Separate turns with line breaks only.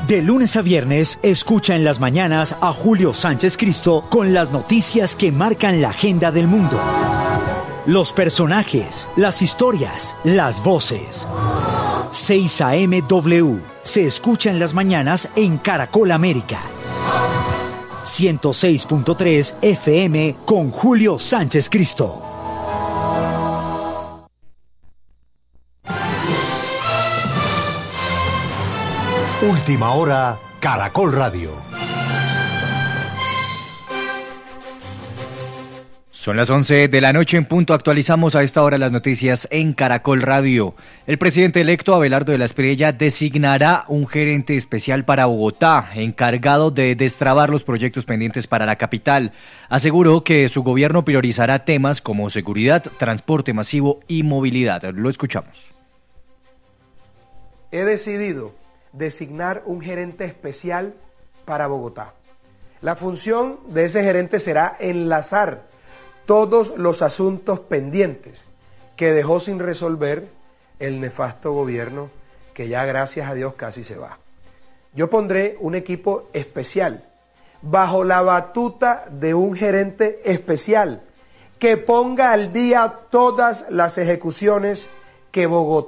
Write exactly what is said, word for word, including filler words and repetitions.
De lunes a viernes, escucha en las mañanas a Julio Sánchez Cristo con las noticias que marcan la agenda del mundo. Los personajes, las historias, las voces. seis A M W se escucha en las mañanas en Caracol América. ciento seis punto tres F M con Julio Sánchez Cristo.
Última hora, Caracol Radio.
Son las once de la noche en punto. Actualizamos a esta hora las noticias en Caracol Radio. El presidente electo Abelardo de la Espriella designará un gerente especial para Bogotá, encargado de destrabar los proyectos pendientes para la capital. Aseguró que su gobierno priorizará temas como seguridad, transporte masivo y movilidad. Lo escuchamos.
He decidido designar un gerente especial para Bogotá. La función de ese gerente será enlazar todos los asuntos pendientes que dejó sin resolver el nefasto gobierno que ya, gracias a Dios, casi se va. Yo pondré un equipo especial bajo la batuta de un gerente especial que ponga al día todas las ejecuciones que Bogotá